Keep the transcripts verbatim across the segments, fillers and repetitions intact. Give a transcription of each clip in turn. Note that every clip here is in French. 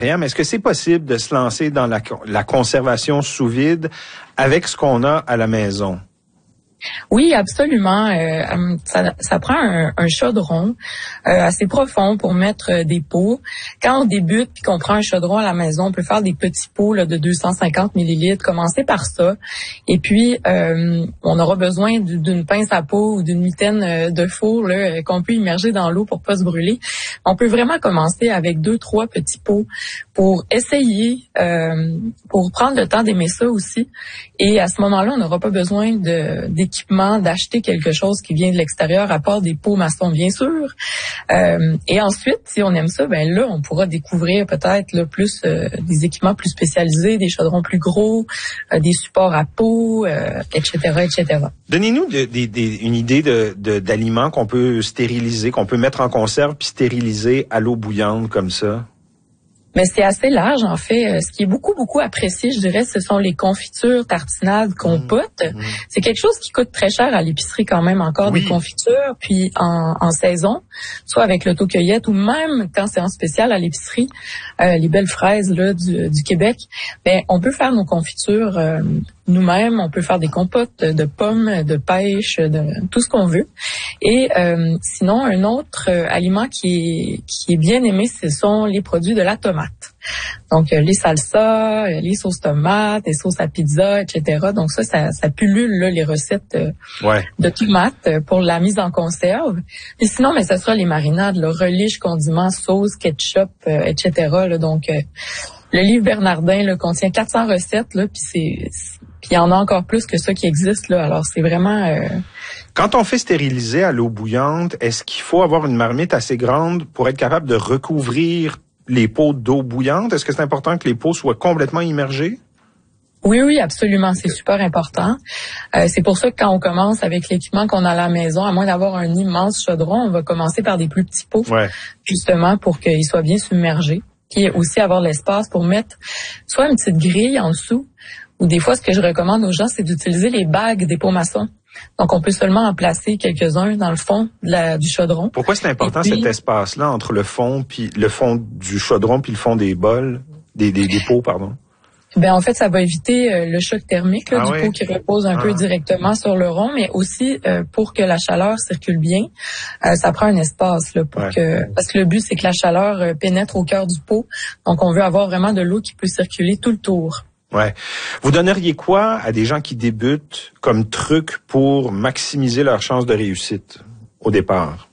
Est-ce que c'est possible de se lancer dans la, la conservation sous vide avec ce qu'on a à la maison? Oui, absolument. Euh, ça, ça prend un, un chaudron euh, assez profond pour mettre des pots. Quand on débute puis qu'on prend un chaudron à la maison, on peut faire des petits pots là, de deux cent cinquante millilitres. Commencer par ça. Et puis, euh, on aura besoin d'une pince à pot ou d'une mitaine de four là, qu'on peut immerger dans l'eau pour pas se brûler. On peut vraiment commencer avec deux, trois petits pots pour essayer, euh, pour prendre le temps d'aimer ça aussi. Et à ce moment-là, on n'aura pas besoin de d'équipement, d'acheter quelque chose qui vient de l'extérieur, à part des pots maçons, bien sûr. Euh, et ensuite, si on aime ça, ben là, on pourra découvrir peut-être là, plus euh, des équipements plus spécialisés, des chaudrons plus gros, euh, des supports à peau, euh, et cetera, et cetera. Donnez-nous de, de, de, une idée de, de, d'aliments qu'on peut stériliser, qu'on peut mettre en conserve puis stériliser à l'eau bouillante comme ça. Mais c'est assez large, en fait. Ce qui est beaucoup, beaucoup apprécié, je dirais, ce sont les confitures, tartinades, compotes. Mmh, mmh. C'est quelque chose qui coûte très cher à l'épicerie quand même, encore oui. Des confitures, puis en, en saison, soit avec l'autocueillette ou même quand c'est en spécial à l'épicerie, euh, les belles fraises là du, du Québec. Ben, on peut faire nos confitures euh, nous-mêmes, on peut faire des compotes de pommes, de pêche, de tout ce qu'on veut. Et euh, sinon, un autre euh, aliment qui est, qui est bien aimé, ce sont les produits de la tomate. Donc, euh, les salsas, euh, les sauces tomates, les sauces à pizza, et cetera. Donc, ça, ça, ça pullule là, les recettes euh, ouais. de tomates euh, pour la mise en conserve. Et sinon, mais ça sera les marinades, le relish, condiments, sauce, ketchup, euh, et cetera. Là, donc, euh, le livre Bernardin là, contient quatre cents recettes, là, puis c'est, puis il y en a encore plus que ça qui existe là. Alors, c'est vraiment... Euh, Quand on fait stériliser à l'eau bouillante, est-ce qu'il faut avoir une marmite assez grande pour être capable de recouvrir les pots d'eau bouillante? Est-ce que c'est important que les pots soient complètement immergés? Oui, oui, absolument. C'est super important. Euh, c'est pour ça que quand on commence avec l'équipement qu'on a à la maison, à moins d'avoir un immense chaudron, on va commencer par des plus petits pots, ouais. justement pour qu'ils soient bien submergés. Puis aussi avoir l'espace pour mettre soit une petite grille en dessous, ou des fois, ce que je recommande aux gens, c'est d'utiliser les bagues des pots maçons. Donc, on peut seulement en placer quelques-uns dans le fond de la, du chaudron. Pourquoi c'est important puis, cet espace-là entre le fond puis le fond du chaudron puis le fond des bols, des, des, des pots, pardon? Ben en fait, ça va éviter euh, le choc thermique là, ah du oui? pot qui repose un ah. peu directement sur le rond, mais aussi euh, pour que la chaleur circule bien, euh, ça prend un espace là pour ouais. que parce que le but c'est que la chaleur euh, pénètre au cœur du pot. Donc, on veut avoir vraiment de l'eau qui peut circuler tout le tour. Ouais. Vous donneriez quoi à des gens qui débutent comme truc pour maximiser leurs chances de réussite au départ?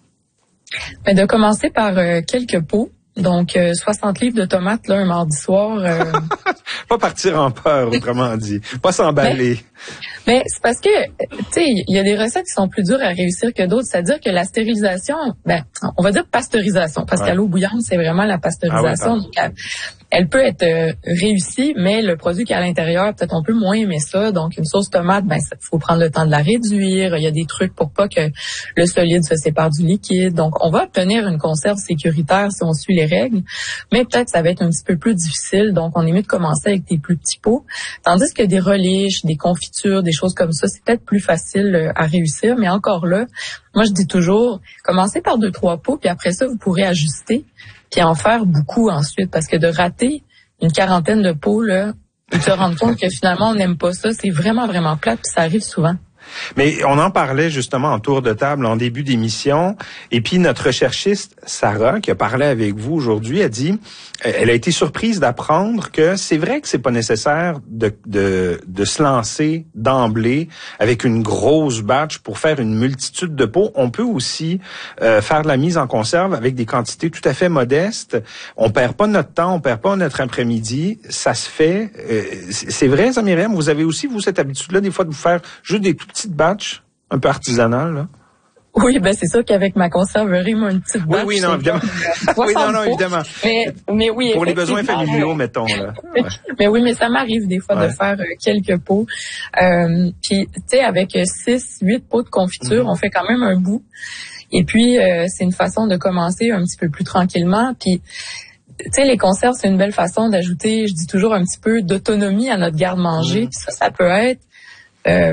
Ben, de commencer par euh, quelques pots. Donc, euh, soixante livres de tomates, là, un mardi soir. Euh... Pas partir en peur, autrement dit. Pas s'emballer. Mais, mais c'est parce que, tu sais, il y a des recettes qui sont plus dures à réussir que d'autres. C'est-à-dire que la stérilisation, ben, on va dire pasteurisation, parce ouais. qu'à l'eau bouillante, c'est vraiment la pasteurisation. Ah ouais, donc, elle, elle peut être euh, réussie, mais le produit qui est à l'intérieur, peut-être on peut moins aimer ça. Donc, une sauce tomate, ben, il faut prendre le temps de la réduire. Il y a des trucs pour pas que le solide se sépare du liquide. Donc, on va obtenir une conserve sécuritaire si on suit les règles, mais peut-être ça va être un petit peu plus difficile. Donc, on est mieux de commencer avec des plus petits pots. Tandis que des relish, des confitures, des choses comme ça, c'est peut-être plus facile à réussir. Mais encore là, moi, je dis toujours, commencez par deux, trois pots, puis après ça, vous pourrez ajuster, puis en faire beaucoup ensuite. Parce que de rater une quarantaine de pots, là, et de se rendre compte que finalement, on n'aime pas ça, c'est vraiment, vraiment plate, puis ça arrive souvent. Mais on en parlait justement en tour de table en début d'émission. Et puis notre recherchiste Sarah, qui a parlé avec vous aujourd'hui, a dit, elle a été surprise d'apprendre que c'est vrai que c'est pas nécessaire de, de, de se lancer d'emblée avec une grosse batch pour faire une multitude de pots. On peut aussi euh, faire de la mise en conserve avec des quantités tout à fait modestes. On perd pas notre temps, on perd pas notre après-midi. Ça se fait. Euh, c'est vrai, ça, Myriam, vous avez aussi, vous, cette habitude-là, des fois, de vous faire juste des tout petites batches, un peu artisanales, là? Oui, ben c'est sûr qu'avec ma conserverie, moi, une petite batch. Oui, oui, non, évidemment. oui, non, non, évidemment. Mais, mais oui. Pour les besoins familiaux, mettons, là. Ouais. Mais oui, mais ça m'arrive des fois ouais. de faire euh, quelques pots. Euh, puis, tu sais, avec six, huit pots de confiture, mm-hmm. on fait quand même un bout. Et puis, euh, c'est une façon de commencer un petit peu plus tranquillement. Puis, tu sais, les conserves, c'est une belle façon d'ajouter, je dis toujours, un petit peu d'autonomie à notre garde-manger. Mm-hmm. Puis ça, ça peut être... Euh,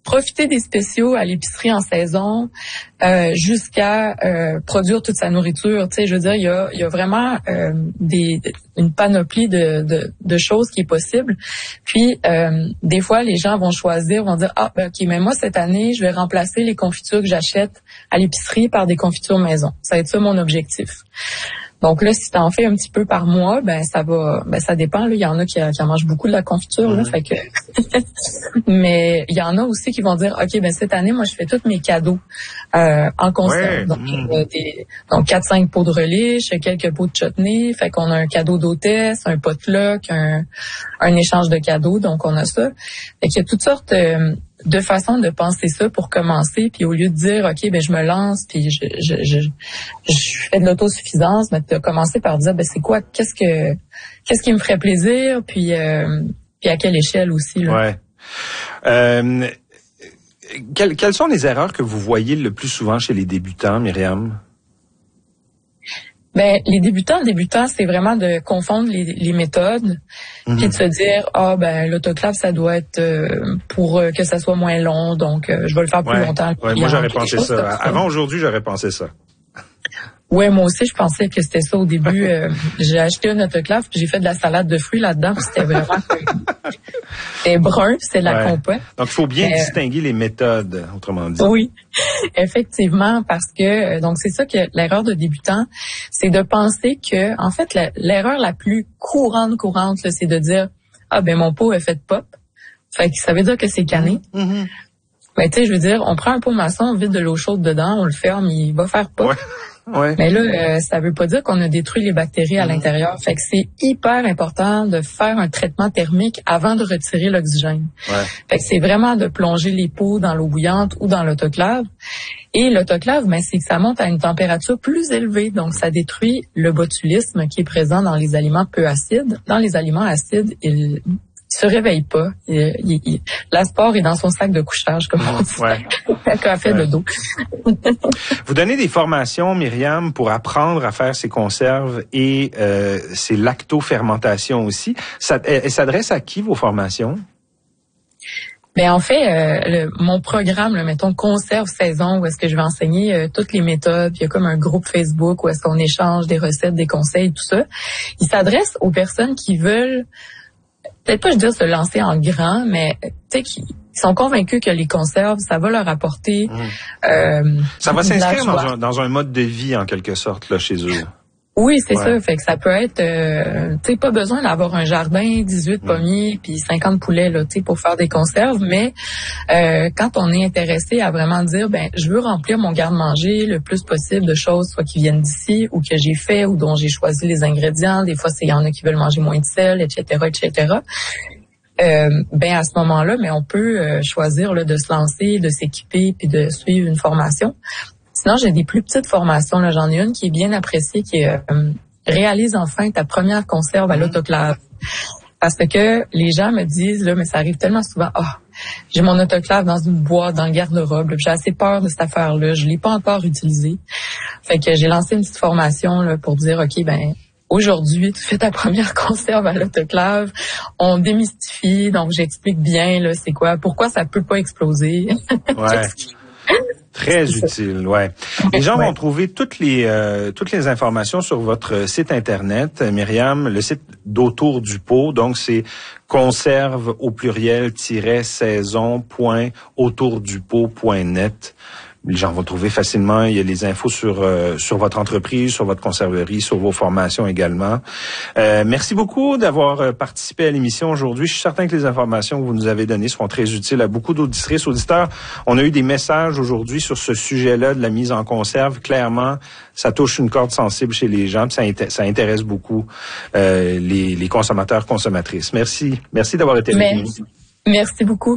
profiter des spéciaux à l'épicerie en saison euh, jusqu'à euh, produire toute sa nourriture. Tu sais, je veux dire, il y a, il y a vraiment euh, des, une panoplie de, de, de choses qui est possible. Puis, euh, des fois, les gens vont choisir, vont dire, ah, ben, ok, mais moi, cette année, je vais remplacer les confitures que j'achète à l'épicerie par des confitures maison. Ça va être ça mon objectif. Donc là, si tu en fais un petit peu par mois, ben ça va, ben ça dépend. Là, il y en a qui, qui en mangent beaucoup de la confiture, là, mmh. fait que. Mais il y en a aussi qui vont dire, ok, ben cette année, moi, je fais tous mes cadeaux euh, en conserve. Ouais. Donc, mmh. euh, des, donc quatre cinq pots de relish, quelques pots de chutney. Fait qu'on a un cadeau d'hôtesse, un potluck, un, un échange de cadeaux. Donc on a ça. Fait qu'il y a toutes sortes. Euh, de façon de penser ça pour commencer, puis au lieu de dire ok ben je me lance puis je je je, je fais de l'autosuffisance, mais tu as commencé par dire ben c'est quoi, qu'est-ce que qu'est-ce qui me ferait plaisir, puis euh, puis à quelle échelle aussi là. Ouais. Euh, quelles, quelles sont les erreurs que vous voyez le plus souvent chez les débutants, Myriam? Ben les débutants, débutants, c'est vraiment de confondre les, les méthodes, mmh. puis de se dire ah ben l'autoclave ça doit être euh, pour euh, que ça soit moins long, donc euh, je vais le faire plus ouais. longtemps. Ouais, moi j'aurais pensé ça. ça. Avant aujourd'hui, j'aurais pensé ça. Ouais, moi aussi, je pensais que c'était ça au début. Euh, j'ai acheté un autoclave, puis j'ai fait de la salade de fruits là-dedans, puis c'était vraiment c'était brun, c'est de la ouais. compote. Donc, il faut bien euh, distinguer les méthodes, autrement dit. Oui, effectivement, parce que donc c'est ça que l'erreur de débutant, c'est de penser que, en fait, la, l'erreur la plus courante, courante, là, c'est de dire ah ben mon pot est fait de pop, fait que ça veut dire que c'est canné. Mm-hmm. Ben tu sais, je veux dire, on prend un pot maçon, on vide de l'eau chaude dedans, on le ferme, il va faire pop. Ouais. Ouais. Mais là, euh, ça veut pas dire qu'on a détruit les bactéries à mmh. l'intérieur. Fait que c'est hyper important de faire un traitement thermique avant de retirer l'oxygène. Ouais. Fait que c'est vraiment de plonger les pots dans l'eau bouillante ou dans l'autoclave. Et l'autoclave, ben, c'est que ça monte à une température plus élevée. Donc, ça détruit le botulisme qui est présent dans les aliments peu acides. Dans les aliments acides, il se réveille pas. Il, il, il, l'asport est dans son sac de couchage, comme on dit. Ouais. Un café de dos. Vous donnez des formations, Myriam, pour apprendre à faire ces conserves et euh, ces lactofermentations aussi. Ça, elles s'adressent à qui, vos formations? Ben en fait, euh, le, mon programme, le mettons conserve saison, où est-ce que je vais enseigner euh, toutes les méthodes, puis il y a comme un groupe Facebook où est-ce qu'on échange des recettes, des conseils, tout ça. Il s'adresse aux personnes qui veulent peut-être pas, je veux dire, se lancer en grand, mais tu sais, qui sont convaincus que les conserves, ça va leur apporter. Mmh. Euh, ça va s'inscrire dans un, dans un mode de vie, en quelque sorte, là, chez eux. Oui, c'est ouais. ça. Fait que ça peut être, euh, tu sais, pas besoin d'avoir un jardin, dix-huit mmh. pommiers, puis cinquante poulets, là, tu sais, pour faire des conserves. Mais euh, quand on est intéressé à vraiment dire, ben, je veux remplir mon garde-manger le plus possible de choses, soit qui viennent d'ici ou que j'ai fait ou dont j'ai choisi les ingrédients. Des fois, c'est il y en a qui veulent manger moins de sel, et cetera, et cetera. Euh, ben à ce moment-là, mais on peut euh, choisir là, de se lancer, de s'équiper, puis de suivre une formation. Sinon, j'ai des plus petites formations. Là, j'en ai une qui est bien appréciée, qui est euh, réalise enfin ta première conserve à l'autoclave. Parce que les gens me disent, là, mais ça arrive tellement souvent, ah, oh, j'ai mon autoclave dans une boîte, dans le garde-robe, là, j'ai assez peur de cette affaire-là, je l'ai pas encore utilisée. Fait que j'ai lancé une petite formation là, pour dire, OK, ben aujourd'hui, tu fais ta première conserve à l'autoclave, on démystifie, donc j'explique bien là, c'est quoi, pourquoi ça peut pas exploser. Ouais. Très utile, ouais. Les gens ouais. vont trouver toutes les euh, toutes les informations sur votre site internet, Myriam, le site d'Autour du pot. Donc c'est conserve au pluriel saison point autour du pot point net. Les gens vont trouver facilement. Il y a les infos sur euh, sur votre entreprise, sur votre conserverie, sur vos formations également. Euh, merci beaucoup d'avoir participé à l'émission aujourd'hui. Je suis certain que les informations que vous nous avez données seront très utiles à beaucoup d'auditrices, auditeurs. On a eu des messages aujourd'hui sur ce sujet-là de la mise en conserve. Clairement, ça touche une corde sensible chez les gens. Puis ça, int- ça intéresse beaucoup euh, les, les consommateurs, consommatrices. Merci, merci d'avoir été avec nous. Merci beaucoup.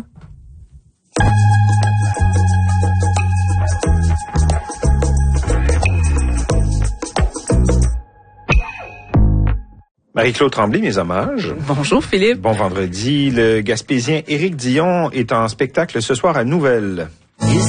Marie-Claude Tremblay, mes hommages. Bonjour Philippe. Bon vendredi. Le Gaspésien Éric Dion est en spectacle ce soir à Nouvelle.